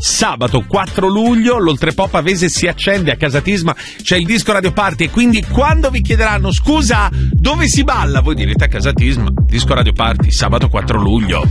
sabato 4 luglio l'Oltrepò Pavese si accende a Casa Tisma, c'è il disco Radio Party, e quindi quando vi chiederanno scusa dove si balla, voi direte a Casa Tisma, disco Radio Party, sabato 4 luglio.